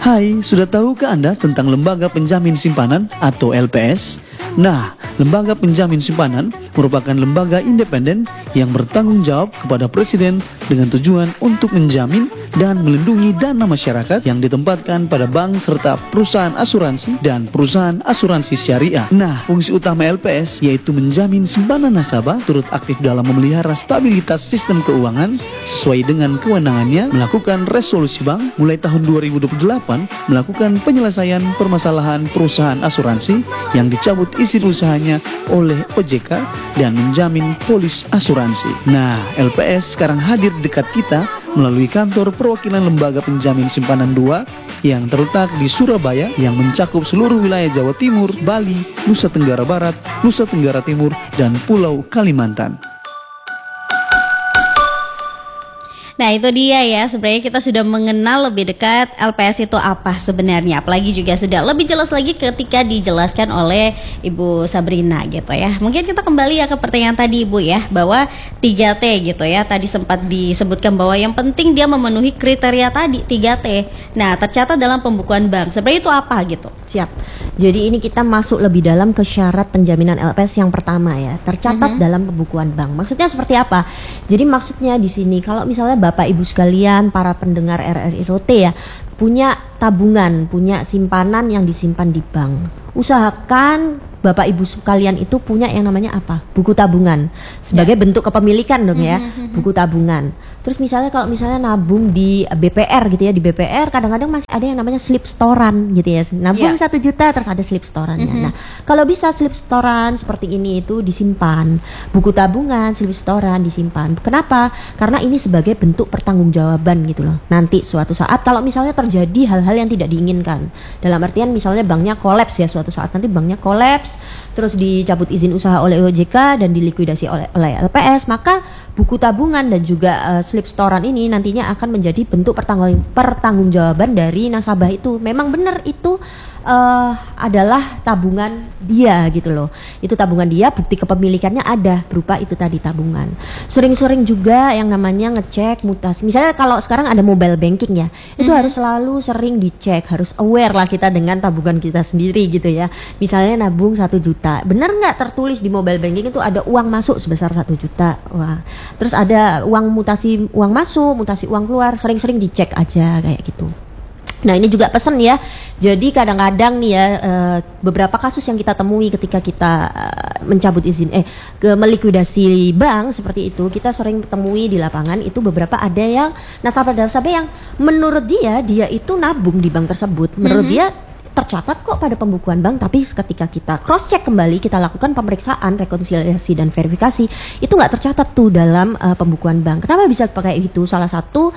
Hai, sudah tahukah Anda tentang Lembaga Penjamin Simpanan atau LPS? Nah, Lembaga Penjamin Simpanan merupakan lembaga independen yang bertanggung jawab kepada Presiden dengan tujuan untuk menjamin dan melindungi dana masyarakat yang ditempatkan pada bank serta perusahaan asuransi dan perusahaan asuransi syariah. Nah, fungsi utama LPS yaitu menjamin simpanan nasabah turut aktif dalam memelihara stabilitas sistem keuangan sesuai dengan kewenangannya melakukan resolusi bank mulai tahun 2028 melakukan penyelesaian permasalahan perusahaan asuransi yang dicabut izin usahanya oleh OJK dan menjamin polis asuransi. Nah, LPS sekarang hadir dekat kita melalui kantor perwakilan Lembaga Penjamin Simpanan 2 yang terletak di Surabaya yang mencakup seluruh wilayah Jawa Timur, Bali, Nusa Tenggara Barat, Nusa Tenggara Timur, dan Pulau Kalimantan. Nah itu dia ya, sebenarnya kita sudah mengenal lebih dekat LPS itu apa sebenarnya. Apalagi juga sudah lebih jelas lagi ketika dijelaskan oleh Ibu Sabrina gitu ya. Mungkin kita kembali ya ke pertanyaan tadi Ibu ya, bahwa 3T gitu ya. Tadi sempat disebutkan bahwa yang penting dia memenuhi kriteria tadi 3T. Nah tercatat dalam pembukuan bank, sebenarnya itu apa gitu? Siap. Jadi ini kita masuk lebih dalam ke syarat penjaminan LPS yang pertama ya, tercatat dalam pembukuan bank. Maksudnya seperti apa? Jadi maksudnya di sini kalau misalnya Bapak Ibu sekalian, para pendengar RRI Rote ya, punya tabungan, punya simpanan yang disimpan di bank. Usahakan Bapak Ibu sekalian itu punya yang namanya apa? Buku tabungan. Sebagai bentuk kepemilikan dong ya, buku tabungan. Terus misalnya kalau misalnya nabung di BPR gitu ya, di BPR kadang-kadang masih ada yang namanya slip setoran gitu ya. Nabung 1 juta terus ada slip setorannya. Nah, kalau bisa slip setoran seperti ini itu disimpan. Buku tabungan, slip setoran disimpan. Kenapa? Karena ini sebagai bentuk pertanggungjawaban gitu loh. Nanti suatu saat kalau misalnya terjadi hal-hal yang tidak diinginkan. Dalam artian misalnya banknya kolaps ya, suatu saat nanti banknya kolaps, terus dicabut izin usaha oleh OJK dan dilikuidasi oleh LPS, maka buku tabungan dan juga slip setoran ini nantinya akan menjadi bentuk pertanggungjawaban dari nasabah itu. Memang benar itu adalah tabungan dia gitu loh. Itu tabungan dia, bukti kepemilikannya ada berupa itu tadi tabungan. Sering-sering juga yang namanya ngecek mutasi. Misalnya kalau sekarang ada mobile banking ya, itu harus selalu sering dicek, harus aware lah kita dengan tabungan kita sendiri gitu ya. Misalnya nabung 1 juta, benar nggak tertulis di mobile banking itu ada uang masuk sebesar 1 juta. Wah, terus ada uang mutasi uang masuk, mutasi uang keluar, sering-sering dicek aja kayak gitu. Nah ini juga pesan ya, jadi kadang-kadang nih ya beberapa kasus yang kita temui ketika kita mencabut izin melikuidasi bank seperti itu, kita sering temui di lapangan itu beberapa ada yang nasabah-nasabah yang menurut dia itu nabung di bank tersebut, menurut dia tercatat kok pada pembukuan bank, tapi ketika kita cross check kembali, kita lakukan pemeriksaan, rekonsiliasi dan verifikasi, itu nggak tercatat tuh dalam pembukuan bank. Kenapa bisa pakai itu? Salah satu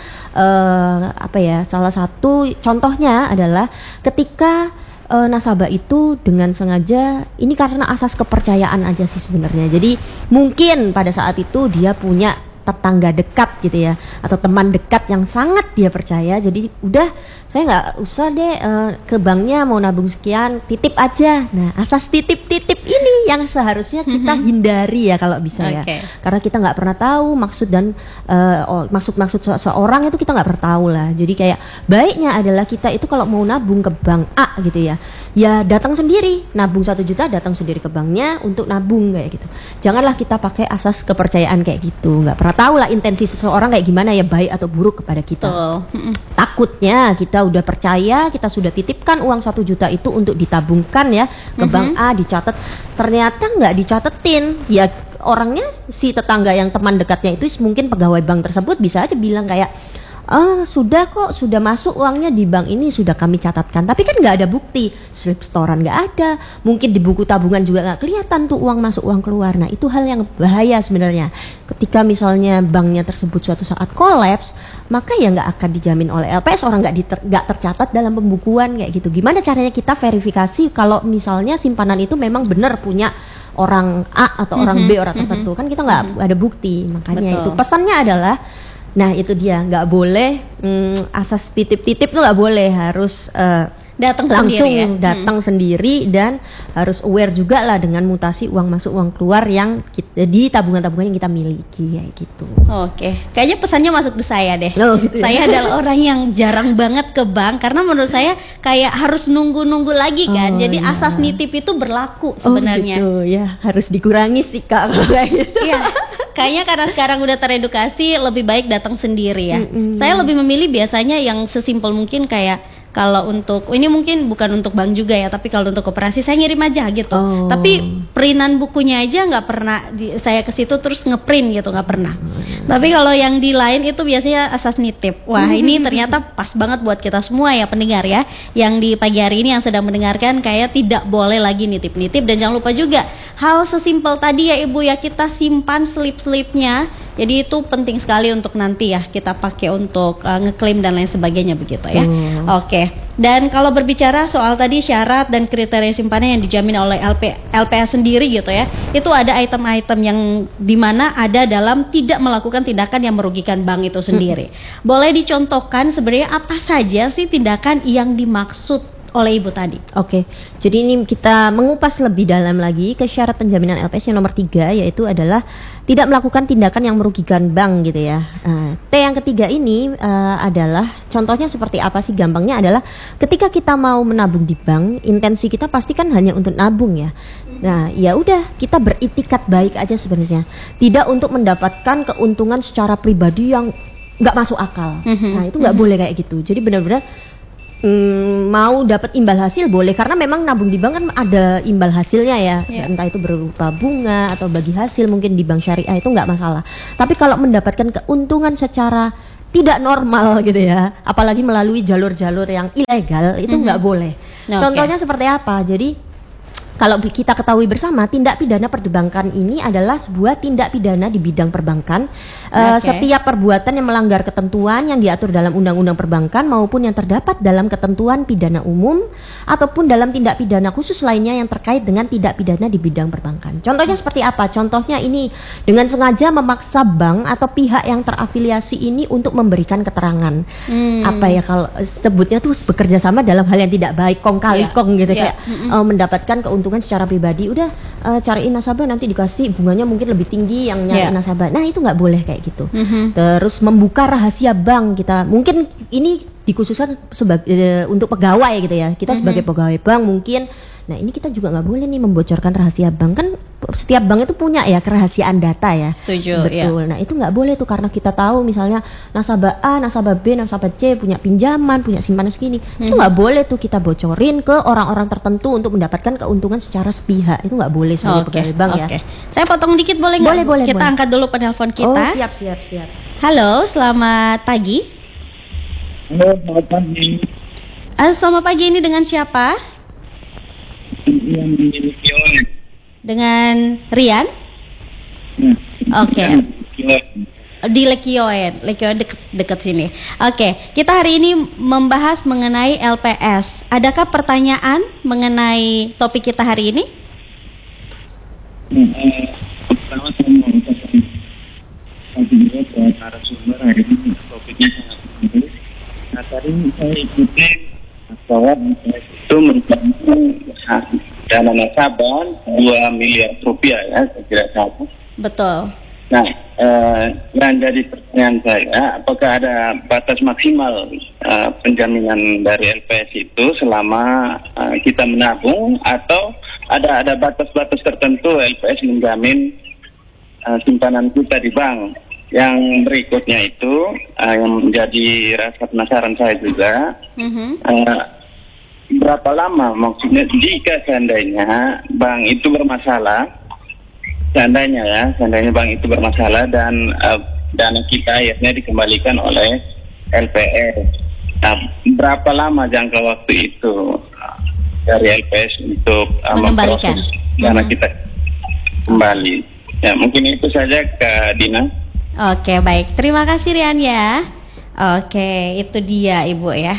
contohnya adalah ketika nasabah itu dengan sengaja, ini karena asas kepercayaan aja sih sebenarnya. Jadi mungkin pada saat itu dia punya tetangga dekat gitu ya, atau teman dekat yang sangat dia percaya, jadi udah saya nggak usah deh ke banknya mau nabung sekian, titip aja. Nah asas titip-titip ini yang seharusnya kita hindari ya kalau bisa ya, karena kita nggak pernah tahu maksud dan maksud seorang itu kita nggak pernah tahu lah. Jadi kayak baiknya adalah kita itu kalau mau nabung ke bank A gitu ya, ya datang sendiri, nabung 1 juta datang sendiri ke banknya untuk nabung kayak gitu. Janganlah kita pakai asas kepercayaan kayak gitu, nggak pernah tahu lah intensi seseorang kayak gimana ya, baik atau buruk kepada kita. Takutnya kita udah percaya, kita sudah titipkan uang 1 juta itu untuk ditabungkan ya ke bank A, dicatat, ternyata nggak dicatetin ya. Orangnya si tetangga yang teman dekatnya itu mungkin pegawai bank tersebut bisa aja bilang kayak sudah kok, sudah masuk uangnya di bank ini, sudah kami catatkan, tapi kan nggak ada bukti, slip setoran nggak ada, mungkin di buku tabungan juga nggak kelihatan tuh uang masuk uang keluar. Nah itu hal yang bahaya sebenarnya. Ketika misalnya banknya tersebut suatu saat kolaps, maka ya nggak akan dijamin oleh LPS, orang nggak tercatat dalam pembukuan kayak gitu. Gimana caranya kita verifikasi kalau misalnya simpanan itu memang benar punya orang A atau orang B, orang tertentu, kan kita nggak ada bukti. Makanya itu pesannya adalah, nah itu dia, nggak boleh asas titip-titip tuh nggak boleh, harus Datang langsung sendiri ya? datang sendiri, dan harus aware juga lah dengan mutasi uang masuk uang keluar yang di tabungan-tabungan yang kita miliki kayak gitu. Oke, kayaknya pesannya masuk ke saya deh. Oh, gitu ya. Saya adalah orang yang jarang banget ke bank karena menurut saya kayak harus nunggu-nunggu lagi kan. Oh, Jadi iya. asas nitip itu berlaku sebenarnya. Oh gitu ya, harus dikurangi sih Kak kalau kayak gitu. Iya, kayaknya karena sekarang udah teredukasi lebih baik datang sendiri ya. Saya lebih memilih biasanya yang sesimpel mungkin kayak kalau untuk ini mungkin bukan untuk bank juga ya, tapi kalau untuk koperasi saya ngirim aja gitu. Oh. Tapi printan bukunya aja nggak pernah saya ke situ terus ngeprint gitu, nggak pernah. Tapi kalau yang di lain itu biasanya asas nitip. Wah ini ternyata pas banget buat kita semua ya pendengar ya, yang di pagi hari ini yang sedang mendengarkan kayak tidak boleh lagi nitip-nitip. Dan jangan lupa juga hal sesimpel tadi ya Ibu ya, kita simpan slip-slipnya. Jadi itu penting sekali untuk nanti ya kita pakai untuk ngeklaim dan lain sebagainya begitu ya. Oke. Dan kalau berbicara soal tadi syarat dan kriteria simpanan yang dijamin oleh LPS sendiri gitu ya, itu ada item-item yang dimana ada dalam tidak melakukan tindakan yang merugikan bank itu sendiri. Boleh dicontohkan sebenarnya apa saja sih tindakan yang dimaksud oleh Ibu tadi? Oke, jadi ini kita mengupas lebih dalam lagi ke syarat penjaminan LPS yang nomor 3, yaitu adalah tidak melakukan tindakan yang merugikan bank gitu ya. T yang ketiga ini adalah contohnya seperti apa sih? Gampangnya adalah ketika kita mau menabung di bank, intensi kita pasti kan hanya untuk nabung ya. Nah, ya udah kita beritikat baik aja sebenarnya, tidak untuk mendapatkan keuntungan secara pribadi yang nggak masuk akal. Nah, itu nggak boleh kayak gitu. Jadi benar-benar mau dapat imbal hasil boleh, karena memang nabung di bank kan ada imbal hasilnya ya, entah itu berupa bunga atau bagi hasil mungkin di bank syariah, itu nggak masalah. Tapi kalau mendapatkan keuntungan secara tidak normal gitu ya, apalagi melalui jalur-jalur yang ilegal, itu nggak boleh. Contohnya seperti apa? Jadi kalau kita ketahui bersama, tindak pidana perbankan ini adalah sebuah tindak pidana di bidang perbankan. Setiap perbuatan yang melanggar ketentuan yang diatur dalam undang-undang perbankan maupun yang terdapat dalam ketentuan pidana umum ataupun dalam tindak pidana khusus lainnya yang terkait dengan tindak pidana di bidang perbankan. Contohnya seperti apa? Contohnya ini dengan sengaja memaksa bank atau pihak yang terafiliasi ini untuk memberikan keterangan. Apa ya kalau sebutnya tuh bekerja sama dalam hal yang tidak baik, kong kali kong gitu, kayak mendapatkan keuntungan secara pribadi, udah cariin nasabah nanti dikasih bunganya mungkin lebih tinggi yang nyari nasabah. Nah itu nggak boleh kayak gitu. Terus membuka rahasia bank, kita mungkin ini dikhususkan sebagai untuk pegawai gitu ya, kita sebagai pegawai bank mungkin. Nah ini kita juga nggak boleh nih membocorkan rahasia bank, kan setiap bank itu punya ya kerahasiaan data ya. Setuju. Betul. Nah itu nggak boleh tuh, karena kita tahu misalnya nasabah A, nasabah B, nasabah C punya pinjaman, punya simpanan segini, itu nggak boleh tuh kita bocorin ke orang-orang tertentu untuk mendapatkan keuntungan secara sepihak. Itu nggak boleh sebagai pegawai bank ya. Saya potong dikit boleh nggak? Boleh. Kita angkat dulu penelpon kita. Oh siap. Halo, selamat pagi. Halo, selamat pagi. Selamat pagi, ini dengan siapa? Yang di Lekion. Dengan Rian? Oke. Di Lekioen deket sini. Oke, kita hari ini membahas mengenai LPS. Adakah pertanyaan mengenai topik kita hari ini? Pertama saya mau ucapkan satu juga buat narasumber hari ini, topiknya sangat bagus. Nah tadi saya ikuti bahwa itu merupakan dana nasabah 2 miliar rupiah ya, saya tidak salah. Betul. Nah, yang jadi pertanyaan saya, apakah ada batas maksimal penjaminan dari LPS itu selama kita menabung, atau ada batas-batas tertentu LPS menjamin simpanan kita di bank? Yang berikutnya itu yang menjadi rasa penasaran saya juga, berapa lama, maksudnya jika seandainya bank itu bermasalah, seandainya bank itu bermasalah dan dana kita akhirnya dikembalikan oleh LPS, nah, berapa lama jangka waktu itu dari LPS untuk mengembalikan dana kita kembali? Ya mungkin itu saja Kak Dina. Oke, baik. Terima kasih Rian ya. Oke, itu dia Ibu ya.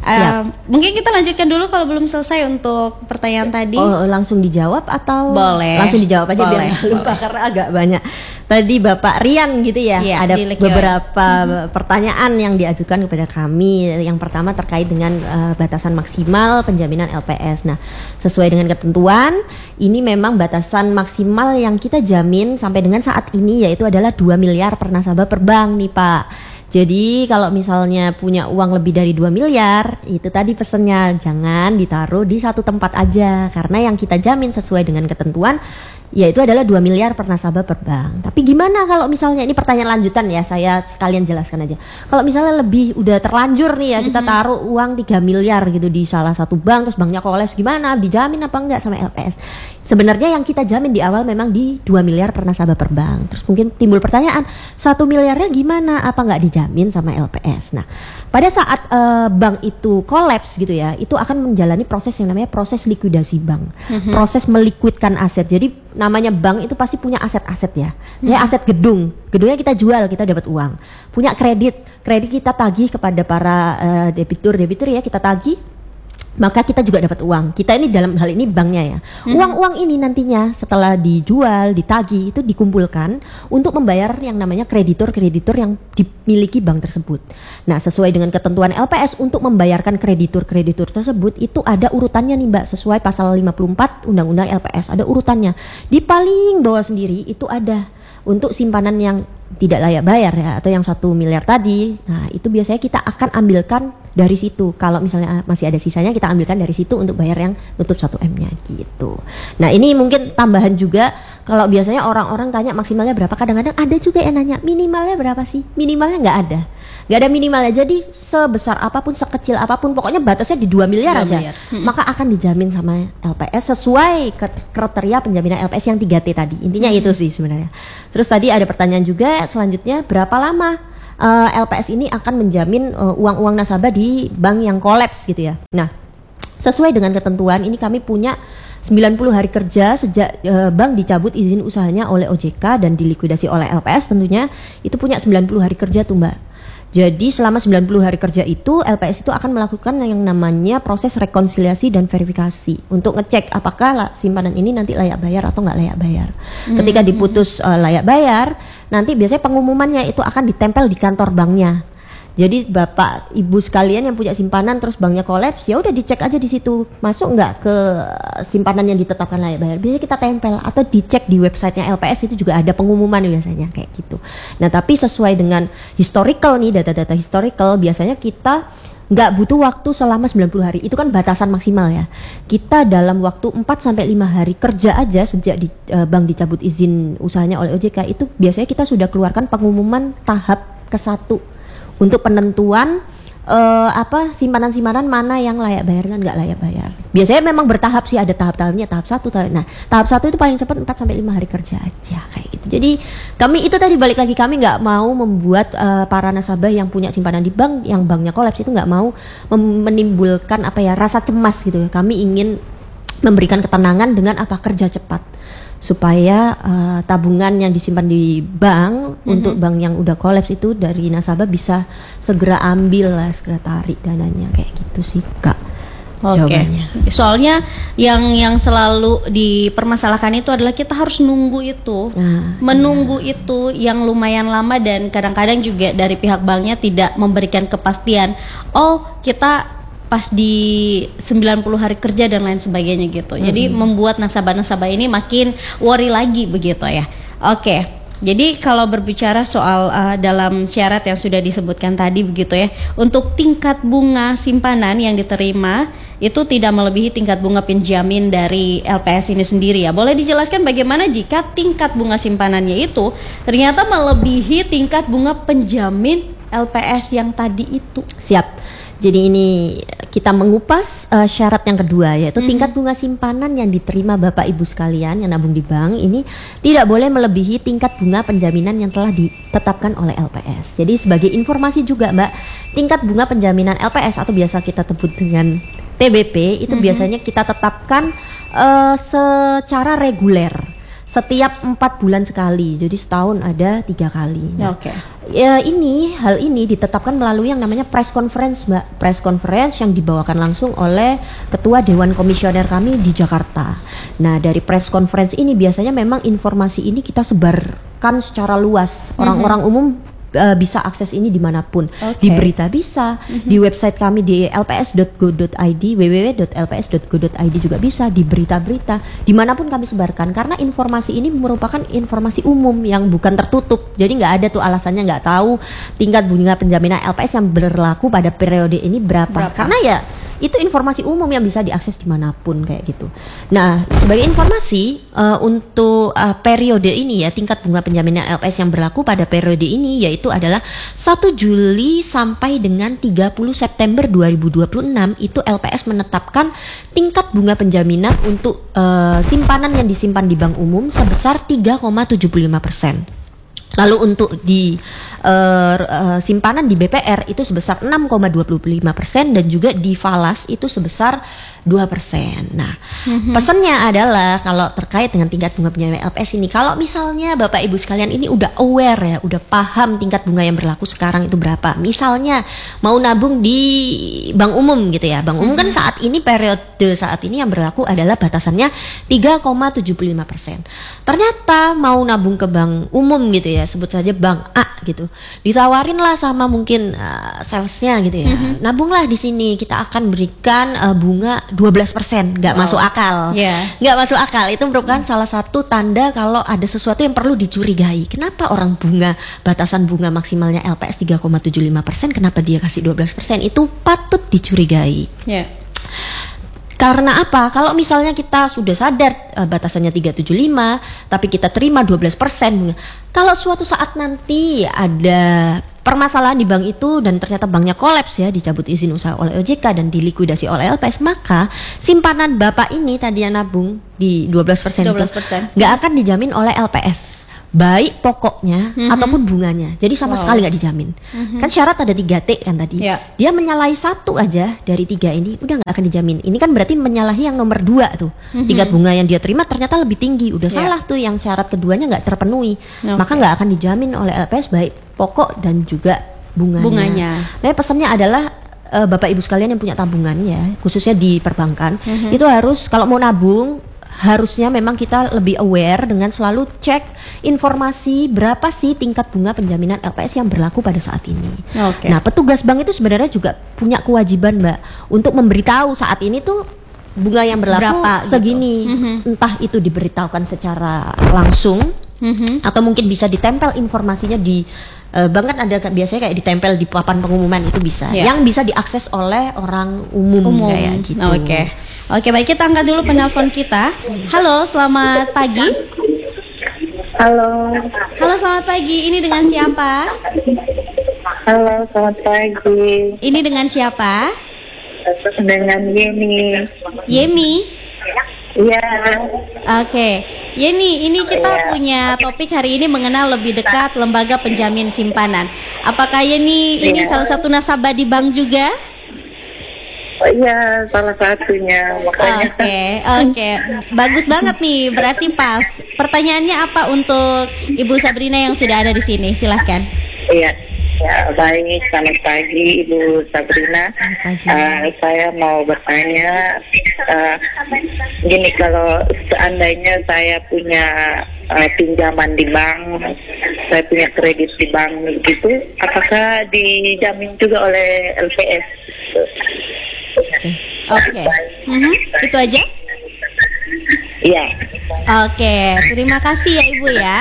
Mungkin kita lanjutkan dulu kalau belum selesai untuk pertanyaan tadi. Oh, langsung dijawab atau boleh? Langsung dijawab aja boleh, biar lupa karena agak banyak. Tadi Bapak Rian gitu ya, Iya, ada di Likioi. beberapa pertanyaan yang diajukan kepada kami. Yang pertama terkait dengan batasan maksimal penjaminan LPS. Nah, sesuai dengan ketentuan, ini memang batasan maksimal yang kita jamin sampai dengan saat ini yaitu adalah 2 miliar per nasabah per bank nih Pak. Jadi kalau misalnya punya uang lebih dari 2 miliar, itu tadi pesennya jangan ditaruh di satu tempat aja. Karena yang kita jamin sesuai dengan ketentuan, yaitu adalah 2 miliar per nasabah per bank. Tapi gimana kalau misalnya, ini pertanyaan lanjutan ya, saya sekalian jelaskan aja. Kalau misalnya lebih udah terlanjur nih ya, kita taruh uang 3 miliar gitu di salah satu bank, terus banknya kolaps, gimana? Dijamin apa enggak sama LPS? Sebenarnya yang kita jamin di awal memang di 2 miliar per nasabah per bank. Terus mungkin timbul pertanyaan, 1 miliarnya gimana? Apa nggak dijamin sama LPS? Nah, pada saat bank itu kolaps gitu ya, itu akan menjalani proses yang namanya proses likuidasi bank. Proses meliquidkan aset. Jadi namanya bank itu pasti punya aset-aset ya. Ya aset gedung. Gedungnya kita jual, kita dapat uang. Punya kredit kita tagih kepada para debitur ya, kita tagih. Maka kita juga dapat uang. Kita ini dalam hal ini banknya ya. Uang-uang ini nantinya setelah dijual, ditagih itu dikumpulkan untuk membayar yang namanya kreditur-kreditur yang dimiliki bank tersebut. Nah, sesuai dengan ketentuan LPS untuk membayarkan kreditur-kreditur tersebut itu ada urutannya nih Mbak, sesuai pasal 54 Undang-Undang LPS ada urutannya. Di paling bawah sendiri itu ada untuk simpanan yang tidak layak bayar ya, atau yang 1 miliar tadi. Nah, itu biasanya kita akan ambilkan dari situ. Kalau misalnya masih ada sisanya, kita ambilkan dari situ untuk bayar yang nutup 1M-nya gitu. Nah, ini mungkin tambahan juga, kalau biasanya orang-orang tanya maksimalnya berapa, kadang-kadang ada juga yang nanya minimalnya berapa sih? Minimalnya nggak ada minimalnya. Jadi sebesar apapun, sekecil apapun, pokoknya batasnya di 2 miliar 2 aja. miliar. Maka akan dijamin sama LPS sesuai kriteria penjaminan LPS yang 3T tadi. Intinya itu sih sebenarnya. Terus tadi ada pertanyaan juga selanjutnya, berapa lama LPS ini akan menjamin uang-uang nasabah di bank yang kolaps gitu ya. Nah, sesuai dengan ketentuan ini kami punya 90 hari kerja sejak bank dicabut izin usahanya oleh OJK dan dilikuidasi oleh LPS, tentunya itu punya 90 hari kerja tuh Mbak. Jadi selama 90 hari kerja itu LPS itu akan melakukan yang namanya proses rekonsiliasi dan verifikasi untuk ngecek apakah simpanan ini nanti layak bayar atau nggak layak bayar. Ketika diputus layak bayar, nanti biasanya pengumumannya itu akan ditempel di kantor banknya. Jadi Bapak Ibu sekalian yang punya simpanan terus banknya kolaps, ya udah dicek aja di situ masuk nggak ke simpanan yang ditetapkan layak bayar. Biasanya kita tempel atau dicek di websitenya LPS, itu juga ada pengumuman biasanya kayak gitu. Nah, tapi sesuai dengan historical nih, data-data historical, biasanya kita nggak butuh waktu selama 90 hari. Itu kan batasan maksimal ya. Kita dalam waktu 4-5 hari kerja aja sejak bank dicabut izin usahanya oleh OJK, itu biasanya kita sudah keluarkan pengumuman tahap ke-1 untuk penentuan simpanan-simpanan mana yang layak bayar dan nggak layak bayar. Biasanya memang bertahap sih, ada tahap-tahapnya, tahap 1. Nah, tahap 1 itu paling cepat 4-5 hari kerja aja kayak gitu. Jadi kami itu tadi balik lagi, kami nggak mau membuat para nasabah yang punya simpanan di bank yang banknya kolaps itu nggak mau menimbulkan rasa cemas gitu ya. Kami ingin memberikan ketenangan dengan kerja cepat supaya tabungan yang disimpan di bank untuk bank yang udah kolaps itu dari nasabah bisa segera ambil lah, segera tarik dananya kayak gitu sih Kak. Oke. Soalnya yang selalu dipermasalahkan itu adalah kita harus nunggu itu, menunggu itu yang lumayan lama, dan kadang-kadang juga dari pihak banknya tidak memberikan kepastian. Oh, kita pas di 90 hari kerja dan lain sebagainya gitu. Jadi membuat nasabah-nasabah ini makin worry lagi begitu ya. Oke. Jadi kalau berbicara soal dalam syarat yang sudah disebutkan tadi begitu ya, untuk tingkat bunga simpanan yang diterima itu tidak melebihi tingkat bunga penjamin dari LPS ini sendiri ya. Boleh dijelaskan bagaimana jika tingkat bunga simpanannya itu ternyata melebihi tingkat bunga penjamin LPS yang tadi itu? Siap. Jadi ini kita mengupas syarat yang kedua, yaitu tingkat bunga simpanan yang diterima Bapak Ibu sekalian yang nabung di bank ini tidak boleh melebihi tingkat bunga penjaminan yang telah ditetapkan oleh LPS. Jadi sebagai informasi juga Mbak, tingkat bunga penjaminan LPS atau biasa kita sebut dengan TBP itu biasanya kita tetapkan secara reguler. setiap 4 bulan sekali, jadi setahun ada 3 kali. Nah, Oke. hal ini ditetapkan melalui yang namanya press conference, Mbak. Press conference yang dibawakan langsung oleh Ketua Dewan Komisioner kami di Jakarta. Nah, dari press conference ini biasanya memang informasi ini kita sebarkan secara luas. Orang-orang umum bisa akses ini dimanapun, di berita bisa, di website kami di lps.go.id, www.lps.go.id juga bisa, di berita-berita, dimanapun kami sebarkan, karena informasi ini merupakan informasi umum yang bukan tertutup, jadi nggak ada tuh alasannya nggak tahu tingkat bunga penjaminan LPS yang berlaku pada periode ini berapa. Karena ya itu informasi umum yang bisa diakses dimanapun kayak gitu. Nah, sebagai informasi untuk periode ini ya, tingkat bunga penjaminan LPS yang berlaku pada periode ini yaitu adalah 1 Juli sampai dengan 30 September 2026 itu LPS menetapkan tingkat bunga penjaminan untuk simpanan yang disimpan di bank umum sebesar 3,75%. Lalu untuk di simpanan di BPR itu sebesar 6,25% dan juga di Falas itu sebesar 2%. Nah, pesannya adalah kalau terkait dengan tingkat bunga penjaminan LPS ini, kalau misalnya Bapak Ibu sekalian ini udah aware ya, udah paham tingkat bunga yang berlaku sekarang itu berapa. Misalnya mau nabung di bank umum gitu ya. Bank umum kan saat ini periode saat ini yang berlaku adalah batasannya 3,75%. Ternyata mau nabung ke bank umum gitu ya, sebut saja bank A gitu. Ditawarin lah sama mungkin salesnya gitu ya. Nabunglah di sini, kita akan berikan bunga 12%, nggak masuk akal, nggak masuk akal. Itu merupakan salah satu tanda kalau ada sesuatu yang perlu dicurigai. Kenapa orang batasan bunga maksimalnya LPS 3,75%, kenapa dia kasih 12%? Itu patut dicurigai. Karena apa? Kalau misalnya kita sudah sadar batasannya 375, tapi kita terima 12%, kalau suatu saat nanti ada permasalahan di bank itu dan ternyata banknya kolaps ya, dicabut izin usaha oleh OJK dan dilikuidasi oleh LPS, maka simpanan Bapak ini tadi yang nabung di 12% itu nggak akan dijamin oleh LPS, baik pokoknya ataupun bunganya. Jadi sama sekali nggak dijamin. Kan syarat ada 3T kan tadi. Dia menyalahi satu aja dari 3 ini udah nggak akan dijamin. Ini kan berarti menyalahi yang nomor 2 tuh. Tingkat bunga yang dia terima ternyata lebih tinggi. Udah salah tuh, yang syarat keduanya nggak terpenuhi. Maka nggak akan dijamin oleh LPS baik pokok dan juga bunganya. Nah, pesannya adalah Bapak Ibu sekalian yang punya tabungan ya, khususnya di perbankan, itu harus kalau mau nabung harusnya memang kita lebih aware dengan selalu cek informasi berapa sih tingkat bunga penjaminan LPS yang berlaku pada saat ini. Nah, petugas bank itu sebenarnya juga punya kewajiban, Mbak, untuk memberitahu saat ini tuh bunga yang berlaku berapa, segini. Entah itu diberitahukan secara langsung atau mungkin bisa ditempel informasinya di bank, kan ada biasanya kayak ditempel di papan pengumuman, itu bisa. Yang bisa diakses oleh orang umum. Kayak gitu. Oke, baik, kita angkat dulu penelpon kita. Halo, selamat pagi. Halo, selamat pagi. Ini dengan siapa? halo, selamat pagi. Ini dengan siapa? Dengan Yeni. Yemi. Iya. Oke, Yeni, ini kita punya topik hari ini mengenal lebih dekat lembaga penjamin simpanan. Apakah Yeni ini salah satu nasabah di bank juga? Oh iya, salah satunya. Makanya. Oke, bagus banget nih. Berarti pas. Pertanyaannya apa untuk Ibu Sabrina yang sudah ada di sini? Silahkan. Iya. Ya, baik, selamat pagi Ibu Sabrina. Saya mau bertanya, gini, kalau seandainya saya punya pinjaman di bank, saya punya kredit di bank gitu, apakah dijamin juga oleh LPS? Oke. Itu aja? Iya. Oke, terima kasih ya Ibu ya.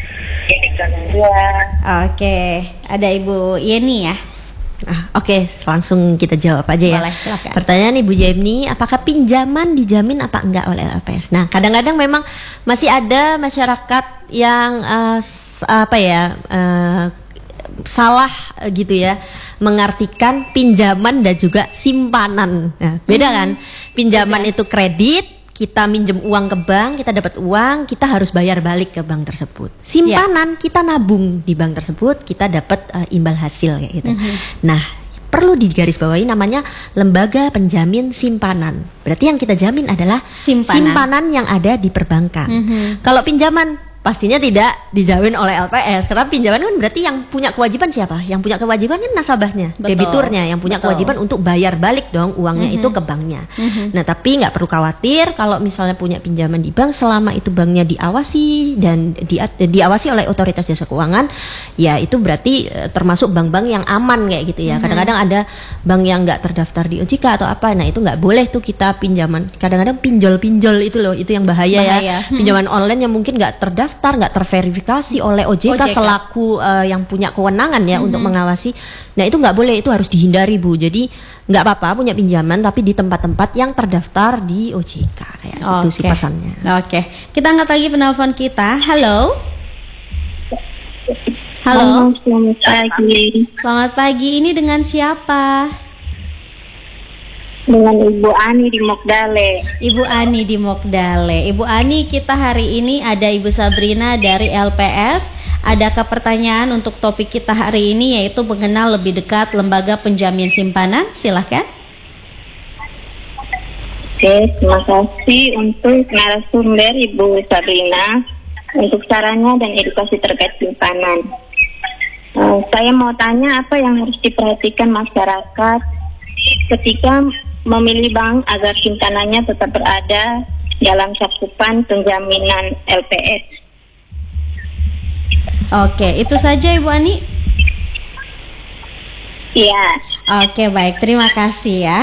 Oke, ada Ibu Yeni ya. Oke, langsung kita jawab aja ya. Boleh, silakan. Pertanyaan Ibu Yeni, apakah pinjaman dijamin apa enggak oleh LPS? Nah, kadang-kadang memang masih ada masyarakat yang salah gitu ya, mengartikan pinjaman dan juga simpanan. Nah, beda kan? Pinjaman itu kredit, kita minjem uang ke bank, kita dapat uang, kita harus bayar balik ke bank tersebut. Simpanan kita nabung di bank tersebut, kita dapat imbal hasil kayak gitu. Nah, perlu digarisbawahi namanya lembaga penjamin simpanan. Berarti yang kita jamin adalah simpanan yang ada di perbankan. Kalau pinjaman pastinya tidak dijamin oleh LPS, karena pinjaman kan berarti yang punya kewajiban siapa? Yang punya kewajiban kan nasabahnya, debiturnya, yang punya kewajiban untuk bayar balik dong uangnya itu ke banknya. Nah, tapi nggak perlu khawatir kalau misalnya punya pinjaman di bank, selama itu banknya diawasi dan diawasi oleh otoritas jasa keuangan, ya itu berarti termasuk bank-bank yang aman kayak gitu ya. Kadang-kadang ada bank yang nggak terdaftar di OJK atau apa, nah itu nggak boleh tuh kita pinjaman. Kadang-kadang pinjol itu loh, itu yang bahaya. Ya. Pinjaman online yang mungkin nggak terdaftar, nggak terverifikasi oleh OJK selaku yang punya kewenangan ya untuk mengawasi. Nah itu nggak boleh, itu harus dihindari Bu. Jadi nggak apa-apa punya pinjaman tapi di tempat-tempat yang terdaftar di OJK kayak itu sih pesannya. Oke, kita angkat lagi penelpon kita. Halo. Selamat pagi. Selamat pagi. Ini dengan siapa? Dengan Ibu Ani di Mokdale. Ibu Ani di Mokdale. Ibu Ani, kita hari ini ada Ibu Sabrina dari LPS. Adakah pertanyaan untuk topik kita hari ini, yaitu mengenal lebih dekat lembaga penjamin simpanan? Silahkan. Oke, terima kasih untuk narasumber Ibu Sabrina untuk sarannya dan edukasi terkait simpanan. Saya mau tanya apa yang harus diperhatikan masyarakat ketika memilih bank agar simpanannya tetap berada dalam cakupan penjaminan LPS. Oke, itu saja Ibu Ani? Iya. Oke, baik. Terima kasih ya.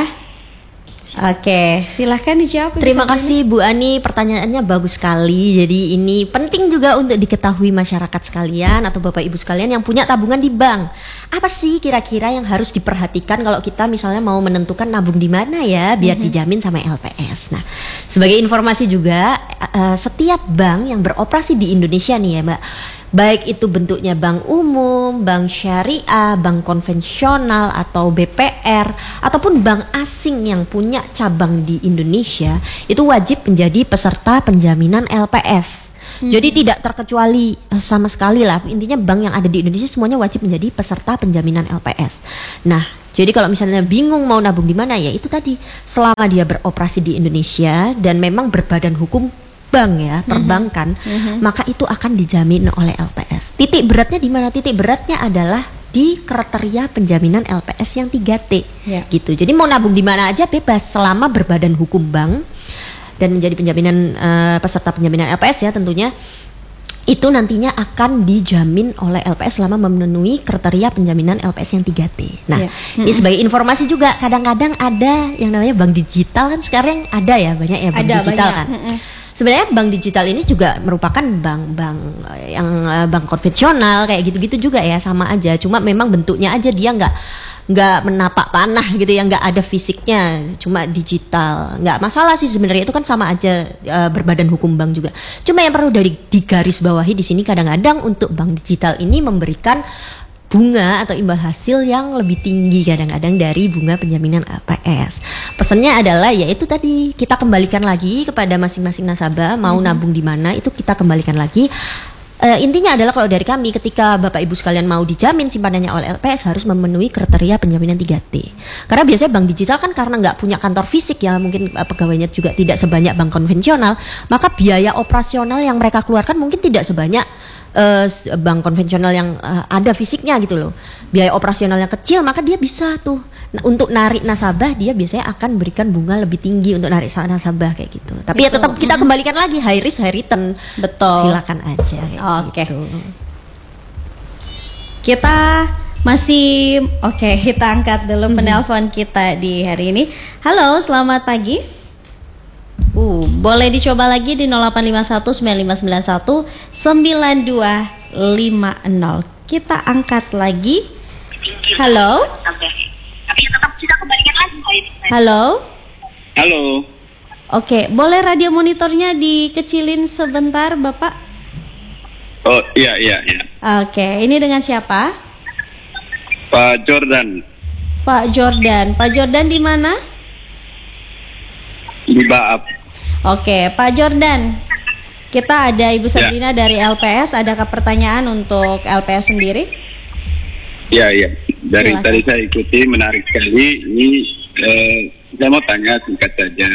Oke, silahkan dijawab. Terima kasih Bu Ani, pertanyaannya bagus sekali. Jadi ini penting juga untuk diketahui masyarakat sekalian atau Bapak Ibu sekalian yang punya tabungan di bank. Apa sih kira-kira yang harus diperhatikan kalau kita misalnya mau menentukan nabung di mana ya biar dijamin sama LPS. Nah, sebagai informasi juga setiap bank yang beroperasi di Indonesia nih ya Mbak, baik itu bentuknya bank umum, bank syariah, bank konvensional atau BPR ataupun bank asing yang punya cabang di Indonesia, itu wajib menjadi peserta penjaminan LPS. Jadi tidak terkecuali sama sekali lah, intinya bank yang ada di Indonesia semuanya wajib menjadi peserta penjaminan LPS. Nah, jadi kalau misalnya bingung mau nabung di mana, ya itu tadi, selama dia beroperasi di Indonesia dan memang berbadan hukum bank ya, perbankan, maka itu akan dijamin oleh LPS. Titik beratnya di mana? Titik beratnya adalah di kriteria penjaminan LPS yang 3T, gitu. Jadi mau nabung di mana aja bebas selama berbadan hukum bank dan menjadi penjaminan peserta penjaminan LPS ya tentunya. Itu nantinya akan dijamin oleh LPS selama memenuhi kriteria penjaminan LPS yang 3T. Nah, ini sebagai informasi juga, kadang-kadang ada yang namanya bank digital kan sekarang ada ya, banyak ya bank digital kan. Sebenarnya bank digital ini juga merupakan bank-bank yang bank konvensional kayak gitu-gitu juga ya, sama aja. Cuma memang bentuknya aja dia nggak menapak tanah gitu ya, nggak ada fisiknya, cuma digital. Nggak masalah sih sebenarnya, itu kan sama aja berbadan hukum bank juga. Cuma yang perlu digarisbawahi di sini, kadang-kadang untuk bank digital ini memberikan bunga atau imbal hasil yang lebih tinggi kadang-kadang dari bunga penjaminan LPS. Pesannya adalah yaitu tadi, kita kembalikan lagi kepada masing-masing nasabah mau nabung di mana, itu kita kembalikan lagi. Intinya adalah kalau dari kami, ketika Bapak Ibu sekalian mau dijamin simpanannya oleh LPS harus memenuhi kriteria penjaminan 3T. Karena biasanya bank digital kan karena nggak punya kantor fisik ya, mungkin pegawainya juga tidak sebanyak bank konvensional, maka biaya operasional yang mereka keluarkan mungkin tidak sebanyak bank konvensional yang ada fisiknya gitu loh. Biaya operasionalnya kecil, maka dia bisa tuh untuk narik nasabah, dia biasanya akan berikan bunga lebih tinggi untuk narik nasabah kayak gitu. Tapi ya tetap kita kembalikan lagi, high risk high return. Betul. Silakan aja kayak gitu. Kita masih kita angkat dulu penelpon kita di hari ini. Halo, selamat pagi. Boleh dicoba lagi di 085195919250. Kita angkat lagi. Halo. Halo. Halo. Oke, boleh radio monitornya dikecilin sebentar, Bapak? Oh, iya. Oke, ini dengan siapa? Pak Jordan. Pak Jordan di mana? Di Baap. Oke, Pak Jordan, kita ada Ibu Sabrina dari LPS. Adakah pertanyaan untuk LPS sendiri? Ya, ya. Dari Silakan. tadi saya ikuti, menarik sekali. Ini saya mau tanya singkat saja.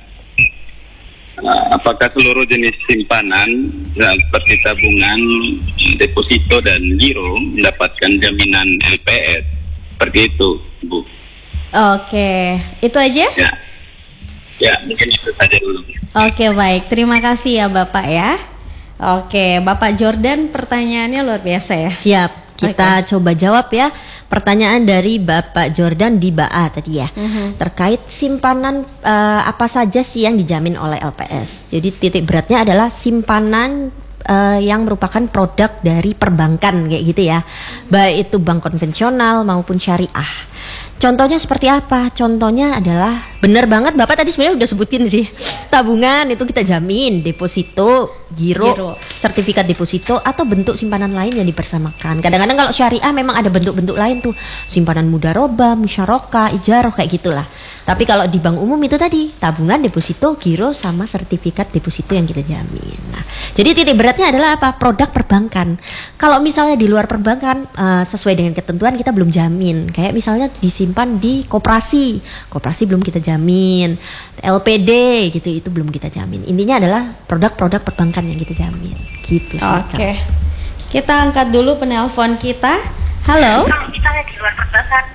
Apakah seluruh jenis simpanan seperti tabungan, deposito dan giro mendapatkan jaminan LPS? Seperti itu, Bu. Oke, itu aja? Ya. Ya, mungkin itu saja dulu. Oke, baik. Terima kasih ya Bapak ya. Oke, Bapak Jordan, pertanyaannya luar biasa ya. Siap, kita coba jawab ya pertanyaan dari Bapak Jordan di BAA tadi ya. Terkait simpanan apa saja sih yang dijamin oleh LPS. Jadi titik beratnya adalah simpanan yang merupakan produk dari perbankan kayak gitu ya. Baik itu bank konvensional maupun syariah. Contohnya seperti apa? Contohnya adalah benar banget Bapak tadi sebenarnya udah sebutin sih. Tabungan itu kita jamin, deposito, giro, sertifikat deposito atau bentuk simpanan lain yang dipersamakan. Kadang-kadang kalau syariah memang ada bentuk-bentuk lain tuh, simpanan mudharabah, musyarakah, ijarah kayak gitulah. Tapi kalau di bank umum itu tadi tabungan, deposito, giro sama sertifikat deposito yang kita jamin. Nah, jadi titik beratnya adalah apa? Produk perbankan. Kalau misalnya di luar perbankan sesuai dengan ketentuan kita belum jamin. Kayak misalnya disimpan di koperasi belum kita jamin. LPD gitu itu belum kita jamin. Intinya adalah produk-produk perbankan yang kita jamin. Gitu sih. Oke. Kita angkat dulu penelpon kita. Halo. Kalau misalnya di luar perbankan,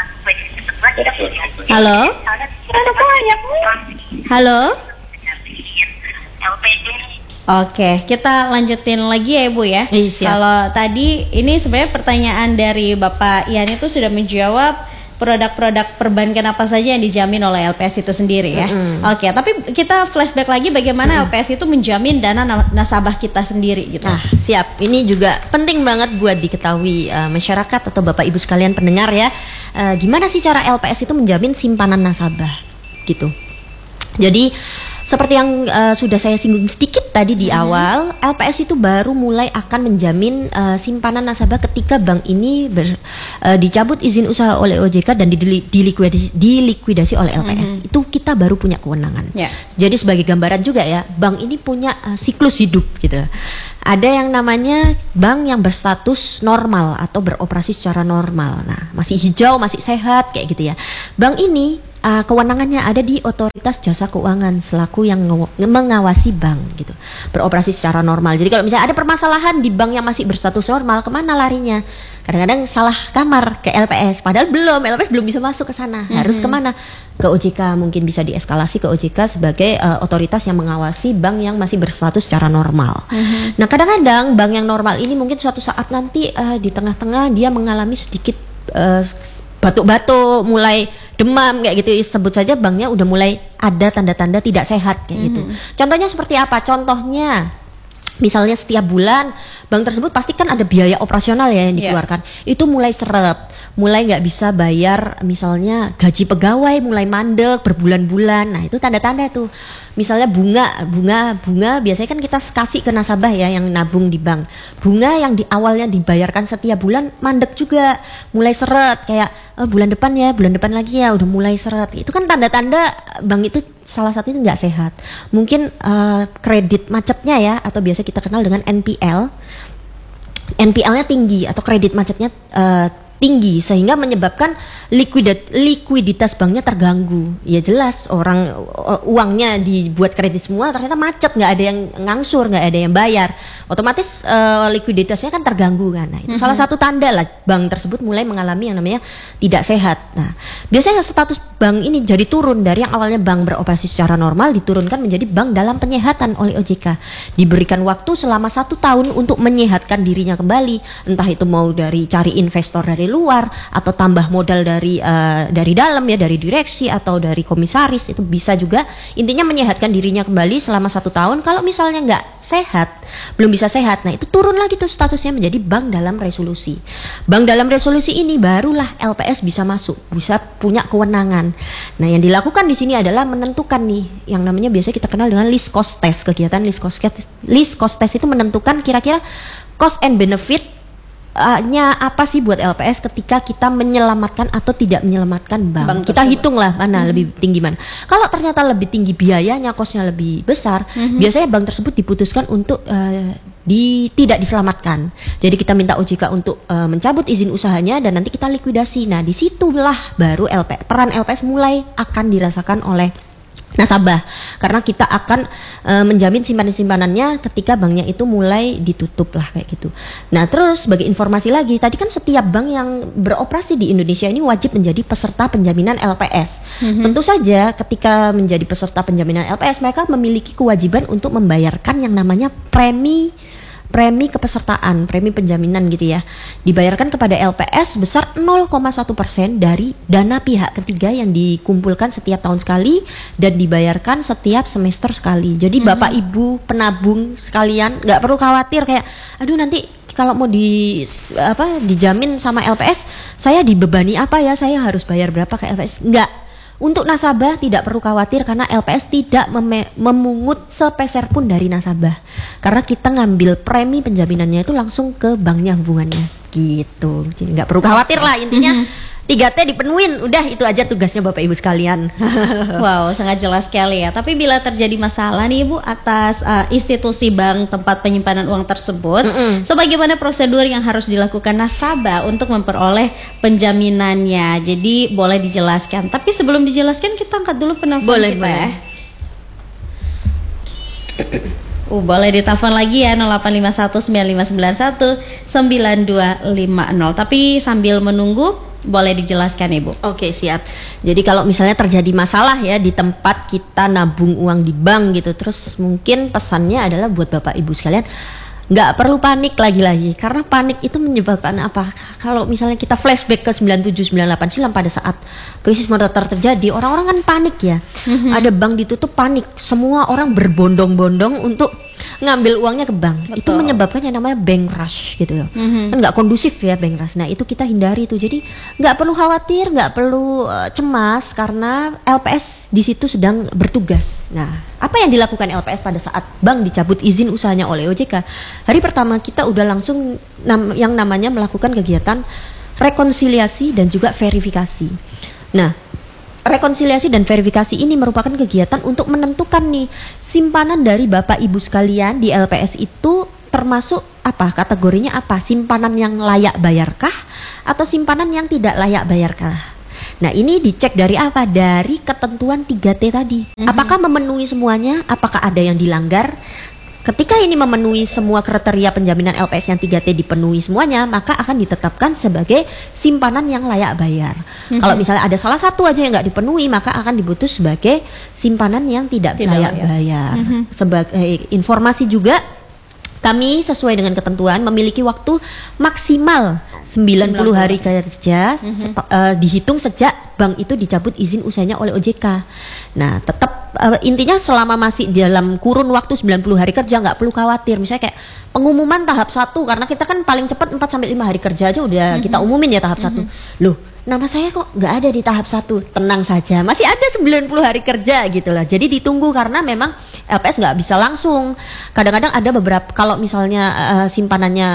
Halo. Halo. LPD. Oke, kita lanjutin lagi ya Ibu ya. Siap. Kalau tadi ini sebenarnya pertanyaan dari Bapak Ian itu sudah menjawab produk-produk perbankan apa saja yang dijamin oleh LPS itu sendiri ya. Oke, tapi kita flashback lagi bagaimana LPS itu menjamin dana nasabah kita sendiri gitu. Nah, siap. Ini juga penting banget buat diketahui masyarakat atau Bapak Ibu sekalian pendengar ya. Gimana sih cara LPS itu menjamin simpanan nasabah gitu. Jadi seperti yang sudah saya singgung sedikit tadi di awal, LPS itu baru mulai akan menjamin simpanan nasabah ketika bank ini dicabut izin usaha oleh OJK dan dilikuidasi oleh LPS. Itu kita baru punya kewenangan. Ya. Jadi sebagai gambaran juga ya, bank ini punya siklus hidup gitu. Ada yang namanya bank yang berstatus normal atau beroperasi secara normal. Nah, masih hijau, masih sehat kayak gitu ya. Bank ini kewenangannya ada di Otoritas Jasa Keuangan selaku yang mengawasi bank gitu, beroperasi secara normal. Jadi kalau misalnya ada permasalahan di bank yang masih berstatus normal, kemana larinya? Kadang-kadang salah kamar ke LPS, padahal LPS belum bisa masuk ke sana. Harus kemana? Ke OJK, mungkin bisa dieskalasi ke OJK sebagai otoritas yang mengawasi bank yang masih berstatus secara normal. Nah, kadang-kadang bank yang normal ini mungkin suatu saat nanti di tengah-tengah dia mengalami sedikit batuk-batuk, mulai demam kayak gitu, sebut saja banknya udah mulai ada tanda-tanda tidak sehat kayak gitu. Contohnya seperti apa? Contohnya misalnya setiap bulan bank tersebut pasti kan ada biaya operasional ya yang dikeluarkan. Itu mulai seret, mulai nggak bisa bayar misalnya gaji pegawai, mulai mandek berbulan-bulan. Nah, itu tanda-tanda tuh. Misalnya bunga biasanya kan kita kasih ke nasabah ya yang nabung di bank. Bunga yang di awalnya dibayarkan setiap bulan mandek juga, mulai seret kayak bulan depan lagi ya udah mulai seret. Itu kan tanda-tanda bank itu salah satunya nggak sehat. Mungkin kredit macetnya ya, atau biasa kita kenal dengan NPL. NPL-nya tinggi atau kredit macetnya tinggi sehingga menyebabkan likuiditas banknya terganggu. Ya jelas uangnya dibuat kredit semua ternyata macet, nggak ada yang ngangsur, nggak ada yang bayar, otomatis likuiditasnya kan terganggu kan. Nah, itu salah satu tanda lah bank tersebut mulai mengalami yang namanya tidak sehat. Nah, biasanya status bank ini jadi turun dari yang awalnya bank beroperasi secara normal diturunkan menjadi bank dalam penyehatan oleh OJK. Diberikan waktu selama 1 tahun untuk menyehatkan dirinya kembali, entah itu mau dari cari investor dari luar atau tambah modal dari dalam ya, dari direksi atau dari komisaris, itu bisa juga. Intinya menyehatkan dirinya kembali selama 1 tahun. Kalau misalnya nggak sehat, belum bisa sehat, nah itu turun lagi tuh statusnya menjadi bank dalam resolusi. Bank dalam resolusi ini barulah LPS bisa masuk, bisa punya kewenangan. Nah, yang dilakukan di sini adalah menentukan nih yang namanya biasa kita kenal dengan list cost test. Kegiatan list cost test itu menentukan kira-kira cost and benefit apa sih buat LPS ketika kita menyelamatkan atau tidak menyelamatkan bank. Kita tersebut. hitunglah mana lebih tinggi mana. Kalau ternyata lebih tinggi biayanya, kosnya lebih besar, biasanya bank tersebut diputuskan untuk tidak diselamatkan. Jadi kita minta OJK untuk mencabut izin usahanya dan nanti kita likuidasi. Nah, disitulah baru peran LPS mulai akan dirasakan oleh nasabah, karena kita akan menjamin simpanan-simpanannya ketika banknya itu mulai ditutup lah kayak gitu. Nah, terus sebagai informasi lagi, tadi kan setiap bank yang beroperasi di Indonesia ini wajib menjadi peserta penjaminan LPS. Tentu saja ketika menjadi peserta penjaminan LPS, mereka memiliki kewajiban untuk membayarkan yang namanya premi kepesertaan, premi penjaminan gitu ya, dibayarkan kepada LPS sebesar 0,1% dari dana pihak ketiga yang dikumpulkan setiap tahun sekali dan dibayarkan setiap semester sekali. Jadi Bapak Ibu penabung sekalian nggak perlu khawatir kayak, aduh nanti kalau mau dijamin sama LPS, saya dibebani apa ya, saya harus bayar berapa ke LPS? Enggak. Untuk nasabah tidak perlu khawatir karena LPS tidak memungut sepeser pun dari nasabah. Karena kita ngambil premi penjaminannya itu langsung ke banknya hubungannya gitu. Jadi nggak perlu khawatir lah, intinya 3T dipenuhin, udah itu aja tugasnya Bapak Ibu sekalian. Wow, sangat jelas sekali ya. Tapi bila terjadi masalah nih Ibu atas institusi bank tempat penyimpanan uang tersebut, sebagaimana prosedur yang harus dilakukan nasabah untuk memperoleh penjaminannya? Jadi boleh dijelaskan. Tapi sebelum dijelaskan kita angkat dulu penelpon kita ya. Boleh ditelepon lagi ya 085195919250. Tapi sambil menunggu boleh dijelaskan Ibu. Oke, siap. Jadi kalau misalnya terjadi masalah ya di tempat kita nabung uang di bank gitu, terus mungkin pesannya adalah buat Bapak Ibu sekalian, nggak perlu panik lagi-lagi, karena panik itu menyebabkan apa? Kalau misalnya kita flashback ke 97-98 silam pada saat krisis moneter terjadi, orang-orang kan panik ya. Ada bank ditutup, panik, semua orang berbondong-bondong untuk ngambil uangnya ke bank. Betul. Itu menyebabkan yang namanya bank rush gitu loh. Kan nggak kondusif ya bank rush. Nah, itu kita hindari itu. Jadi nggak perlu khawatir, nggak perlu cemas karena LPS di situ sedang bertugas. Nah, apa yang dilakukan LPS pada saat bank dicabut izin usahanya oleh OJK? Hari pertama kita udah langsung yang namanya melakukan kegiatan rekonsiliasi dan juga verifikasi. Nah, rekonsiliasi dan verifikasi ini merupakan kegiatan untuk menentukan nih simpanan dari Bapak Ibu sekalian di LPS itu termasuk apa, kategorinya apa, simpanan yang layak bayarkah atau simpanan yang tidak layak bayarkah. Nah, ini dicek dari apa? Dari ketentuan 3T tadi. Apakah memenuhi semuanya? Apakah ada yang dilanggar? Ketika ini memenuhi semua kriteria penjaminan LPS yang 3T dipenuhi semuanya, maka akan ditetapkan sebagai simpanan yang layak bayar. Kalau misalnya ada salah satu aja yang nggak dipenuhi, maka akan diputus sebagai simpanan yang tidak layak bayar. Sebagai informasi juga, kami sesuai dengan ketentuan memiliki waktu maksimal 90 hari kerja dihitung sejak bank itu dicabut izin usahanya oleh OJK. Nah, tetap intinya selama masih dalam kurun waktu 90 hari kerja nggak perlu khawatir. Misalnya kayak pengumuman tahap 1, karena kita kan paling cepat 4-5 hari kerja aja udah kita umumin ya tahap 1. Loh, nama saya kok nggak ada di tahap 1. Tenang saja, masih ada 90 hari kerja gitu lah. Jadi ditunggu karena memang LPS nggak bisa langsung. Kadang-kadang ada beberapa, kalau misalnya simpanannya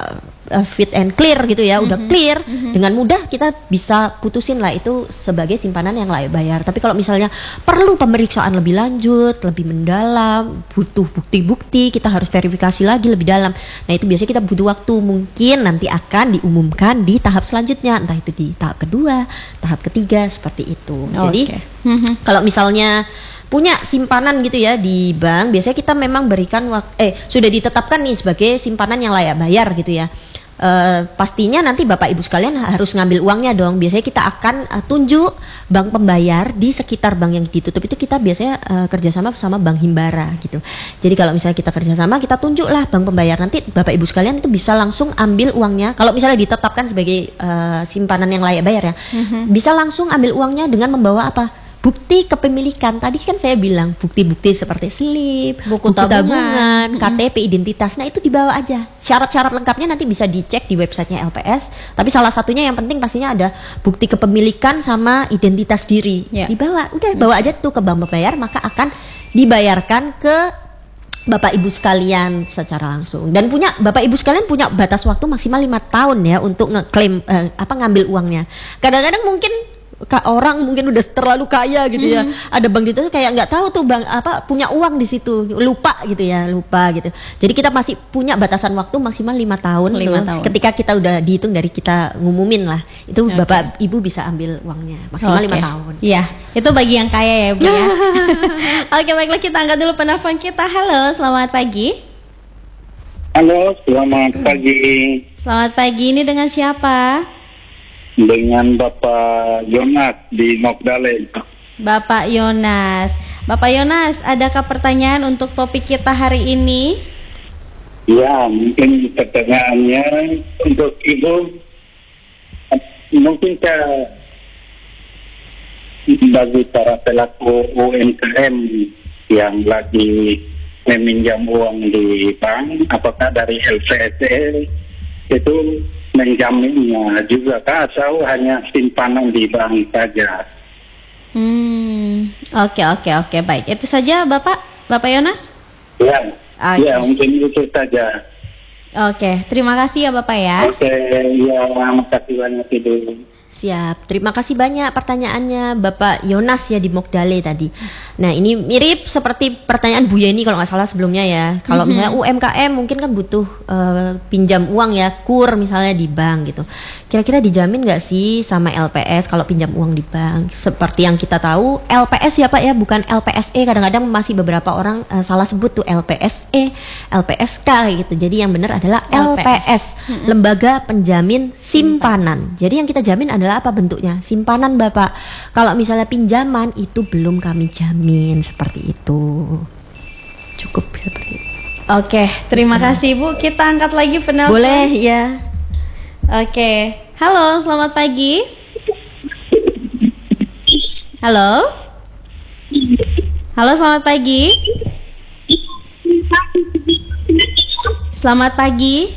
fit and clear gitu ya, udah clear, dengan mudah kita bisa putusin lah itu sebagai simpanan yang layak bayar. Tapi kalau misalnya perlu pemeriksaan lebih lanjut, lebih mendalam, butuh bukti-bukti, kita harus verifikasi lagi lebih dalam. Nah, itu biasanya kita butuh waktu, mungkin nanti akan diumumkan di tahap selanjutnya, entah itu di tahap kedua, tahap ketiga, seperti itu. Jadi kalau misalnya punya simpanan gitu ya di bank, biasanya kita memang berikan sudah ditetapkan nih sebagai simpanan yang layak bayar gitu ya. Pastinya nanti Bapak Ibu sekalian harus ngambil uangnya dong. Biasanya kita akan tunjuk bank pembayar di sekitar bank yang ditutup itu. Kita biasanya kerjasama sama bank himbara gitu. Jadi kalau misalnya kita kerjasama, kita tunjuklah bank pembayar, nanti Bapak Ibu sekalian itu bisa langsung ambil uangnya. Kalau misalnya ditetapkan sebagai simpanan yang layak bayar ya, bisa langsung ambil uangnya dengan membawa apa? Bukti kepemilikan. Tadi kan saya bilang bukti-bukti seperti slip, buku tabungan, KTP, identitas. Nah, itu dibawa aja. Syarat-syarat lengkapnya nanti bisa dicek di websitenya LPS. Tapi salah satunya yang penting pastinya ada bukti kepemilikan sama identitas diri. Dibawa, udah bawa aja tuh ke bank pembayar, maka akan dibayarkan ke Bapak Ibu sekalian secara langsung, dan Bapak Ibu sekalian punya batas waktu maksimal 5 tahun ya untuk ngeklaim ngambil uangnya. Kadang-kadang mungkin orang mungkin udah terlalu kaya gitu ya, ada bank itu kayak nggak tahu tuh bank punya uang di situ, lupa gitu. Jadi kita masih punya batasan waktu maksimal 5 tahun. 5 tahun. Ketika kita udah dihitung dari kita ngumumin lah, itu Bapak Ibu bisa ambil uangnya maksimal 5 tahun. Iya, itu bagi yang kaya ya Bu ya. Oke, baiklah, kita angkat dulu penelpon kita. Halo, selamat pagi. Halo, selamat pagi. Selamat pagi, ini dengan siapa? Dengan Bapak Yonas di Mogdale. Bapak Yonas. Bapak Yonas, adakah pertanyaan untuk topik kita hari ini? Ya, mungkin pertanyaannya untuk Ibu, mungkin bagi para pelaku UMKM yang lagi meminjam uang di bank, apakah dari LPSE itu menjaminnya juga kah, atau hanya simpanan di bank saja? Oke, baik. Itu saja Bapak Yonas? Ya, Okay. Ya mungkin itu saja. Oke, terima kasih ya Bapak ya. Oke, ya makasih banyak Ibu. Siap, terima kasih banyak pertanyaannya Bapak Yonas ya di Mogdale tadi. Nah ini mirip seperti pertanyaan Bu Yeni kalau nggak salah sebelumnya ya. Kalau misalnya UMKM mungkin kan butuh pinjam uang ya, KUR misalnya di bank gitu. Kira-kira dijamin nggak sih sama LPS kalau pinjam uang di bank? Seperti yang kita tahu LPS ya Pak ya, bukan LPSE. Kadang-kadang masih beberapa orang salah sebut tuh LPSE, LPSK gitu. Jadi yang benar adalah LPS, Lembaga Penjamin Simpanan. Jadi yang kita jamin adalah apa bentuknya? Simpanan Bapak. Kalau misalnya pinjaman itu belum kami jamin, seperti itu. Cukup seperti itu. Oke, terima kasih Bu. Kita angkat lagi penelpon. Boleh ya. Oke. Halo, selamat pagi. Halo. Halo, selamat pagi. Selamat pagi.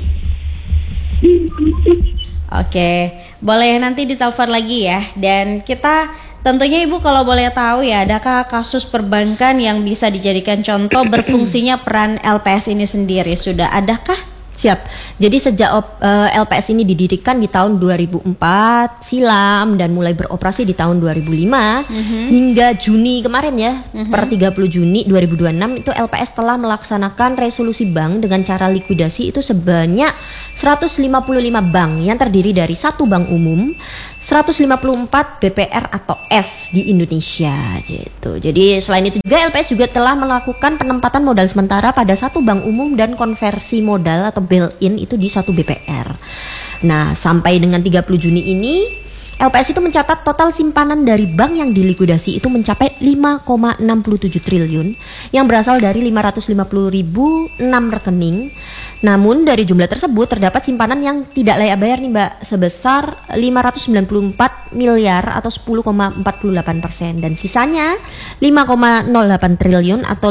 Oke, boleh nanti ditelepon lagi ya. Dan kita tentunya Ibu kalau boleh tahu ya, adakah kasus perbankan yang bisa dijadikan contoh berfungsinya peran LPS ini sendiri? Sudah adakah? Siap. Jadi sejak LPS ini didirikan di tahun 2004 silam dan mulai beroperasi di tahun 2005 hingga Juni kemarin ya, per 30 Juni 2026 itu LPS telah melaksanakan resolusi bank dengan cara likuidasi itu sebanyak 155 bank yang terdiri dari 1 bank umum, 154 BPR atau S di Indonesia gitu. Jadi selain itu juga LPS juga telah melakukan penempatan modal sementara pada 1 bank umum dan konversi modal atau bail-in itu di 1 BPR. Nah, sampai dengan 30 Juni ini LPS itu mencatat total simpanan dari bank yang dilikuidasi itu mencapai 5,67 triliun yang berasal dari 550.006 rekening. Namun dari jumlah tersebut terdapat simpanan yang tidak layak bayar nih Mbak sebesar 594 miliar atau 10,48% dan sisanya 5,08 triliun atau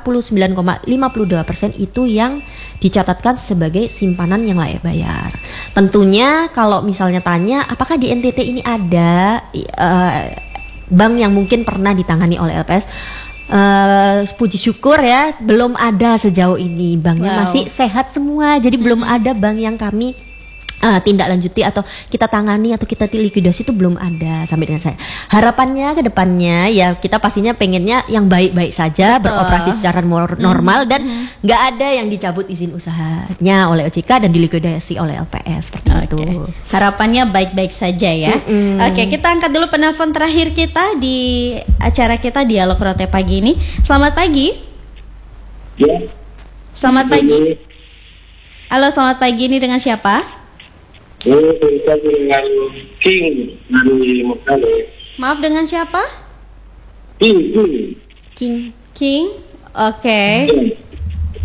89,52% itu yang dicatatkan sebagai simpanan yang layak bayar. Tentunya kalau misalnya tanya apakah di NTT ini ada bank yang mungkin pernah ditangani oleh LPS, puji syukur ya belum ada sejauh ini. Banknya masih sehat semua, jadi belum ada bank yang kami tindak lanjuti atau kita tangani atau kita likuidasi itu belum ada sampai dengan saya. Harapannya ke depannya ya kita pastinya pengennya yang baik-baik saja, beroperasi secara normal dan nggak ada yang dicabut izin usahanya oleh OJK dan dilikuidasi oleh LPS seperti itu. Harapannya baik-baik saja ya. Oke, kita angkat dulu penelpon terakhir kita di acara kita Dialog Rote pagi ini. Selamat pagi. Ya. Selamat pagi. Halo, selamat pagi, ini dengan siapa? Saya dengan King dari Mogdale. Maaf, dengan siapa? King. King. Oke.